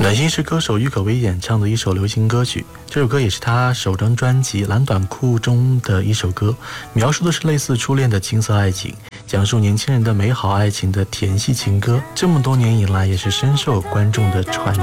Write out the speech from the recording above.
暖心是歌手郁可唯演唱的一首流行歌曲，这首歌也是他首张专辑《蓝短裤》中的一首歌，描述的是类似初恋的青涩爱情，讲述年轻人的美好爱情的甜系情歌，这么多年以来也是深受观众的传